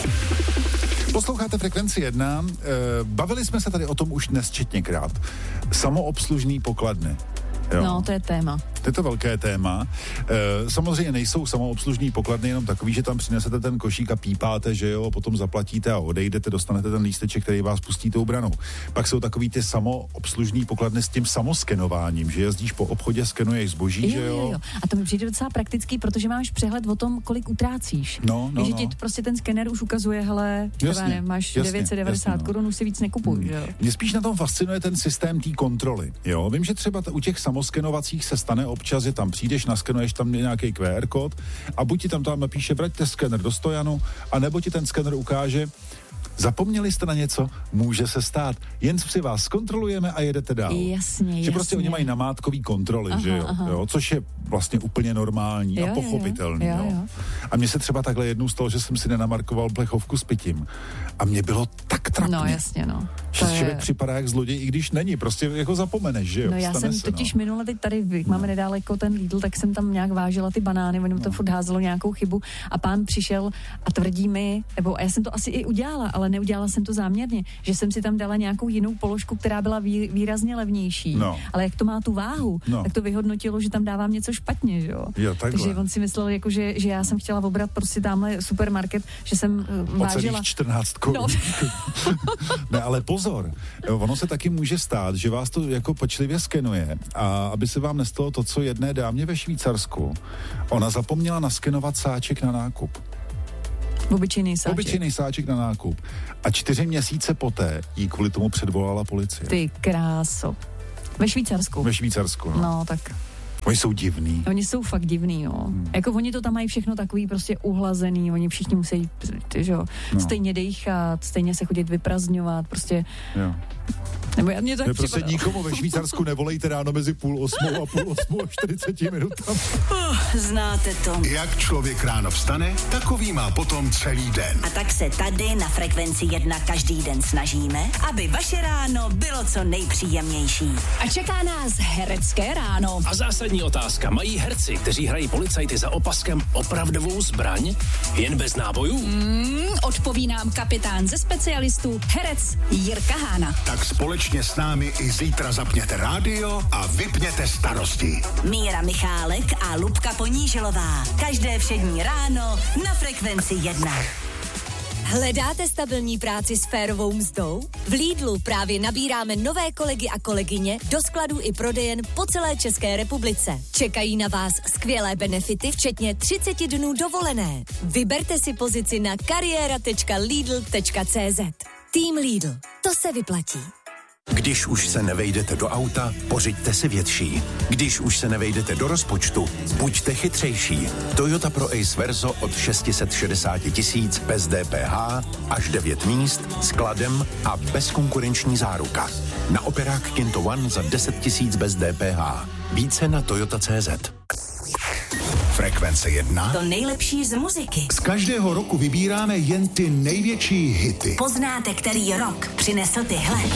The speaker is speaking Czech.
Posloucháte Frekvenci 1. Bavili jsme se tady o tom už nesčetněkrát. Samoobslužný pokladny. Jo. No, to je téma. To je to velké téma. Samozřejmě nejsou samoobslužný pokladny jenom takový, že tam přinesete ten košík a pípáte, že jo, potom zaplatíte a odejdete, dostanete ten lísteček, který vás pustí tou branou. Pak jsou takový ty samoobslužný pokladny s tím samoskenováním, že jezdíš po obchodě, skenuješ zboží, že jo. A to mi přijde docela praktický, protože máš přehled o tom, kolik utrácíš. No. Že ti prostě ten skener už ukazuje, hele, máš 990 korun, už si víc nekupuj, že jo. Mě spíš na tom fascinuje ten systém té kontroly, jo. Vím, že třeba u těch samoskenovacích se stane občas, že tam přijdeš, naskenuješ tam nějaký QR kód a buď ti tam napíše vraťte skener do stojanu, anebo ti ten skener ukáže, zapomněli jste na něco, může se stát, jen si vás zkontrolujeme a jedete dál. Jasně. Že prostě oni mají namátkový kontroly, že jo, což je vlastně úplně normální a pochopitelný. Jo. A mně se třeba takhle jednou stalo, že jsem si nenamarkoval plechovku s pitím a mě bylo tak trapně. No jasně, no. Že člověk připadá jak zloděj, i když není, prostě jako zapomeneš, že jo. No já jsem totiž minule teď tady, máme nedaleko ten Lidl, tak jsem tam nějak vážila ty banány, ono to furt házelo nějakou chybu a pán přišel a tvrdí mi, nebo já jsem to asi i udělala, ale neudělala jsem to záměrně, že jsem si tam dala nějakou jinou položku, která byla výrazně levnější, ale jak to má tu váhu, tak to vyhodnotilo, že tam dávám něco špatně, že jo. Takže on si myslel, jako, že já jsem chtěla obrat prostě tamhle supermarket, že jsem vážila 14 korun. No. Ne, ale pozor, ono se taky může stát, že vás to jako pečlivě skenuje a aby se vám nestalo to, co jedné dámě ve Švýcarsku. Ona zapomněla naskenovat sáček na nákup. Obyčejný sáček na nákup. A 4 měsíce poté jí kvůli tomu předvolala policie. Ty kráso. Ve Švýcarsku. No, tak. Oni jsou divný. Oni jsou fakt divný, jo. Jako oni to tam mají všechno takový prostě uhlazený, oni všichni musí, že jo, stejně dejchat, stejně se chodit vyprazňovat, prostě. Jo. Nebo mě tak prostě nikomu ve Švýcarsku nevolejte ráno mezi 7:30 a 7:30 a 40 minutami. Znáte to. Jak člověk ráno vstane, takový má potom celý den. A tak se tady na Frekvenci 1 každý den snažíme, aby vaše ráno bylo co nejpříjemnější. A čeká nás herecké ráno. A zásadní otázka. Mají herci, kteří hrají policajty za opaskem, opravdovou zbraň? Jen bez nábojů? Odpoví nám kapitán ze specialistů, herec Jirka Hána. Tak společně s námi i zítra zapněte rádio a vypněte starosti. Míra Michálek a Lubka Ponížilová. Každé všední ráno na Frekvenci 1. Hledáte stabilní práci s férovou mzdou? V Lidlu právě nabíráme nové kolegy a kolegyně do skladů i prodejen po celé České republice. Čekají na vás skvělé benefity, včetně 30 dnů dovolené. Vyberte si pozici na kariéra.lidl.cz. Tým Lidl. To se vyplatí. Když už se nevejdete do auta, pořiďte si větší. Když už se nevejdete do rozpočtu, buďte chytřejší. Toyota Pro Ace Verso od 660 000 bez DPH, až 9 míst, skladem a bezkonkurenční záruka. Na operák Kinto One za 10 000 bez DPH. Více na Toyota.cz. Frekvence 1. To nejlepší z muziky. Z každého roku vybíráme jen ty největší hity. Poznáte, který rok přinesl tyhle.